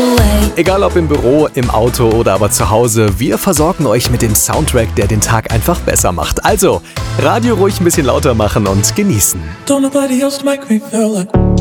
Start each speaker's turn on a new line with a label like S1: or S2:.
S1: Egal ob im Büro, im Auto oder aber zu Hause, wir versorgen euch mit dem Soundtrack, der den Tag einfach besser macht. Also, Radio ruhig ein bisschen lauter machen und genießen.
S2: Don't nobody else make me feel like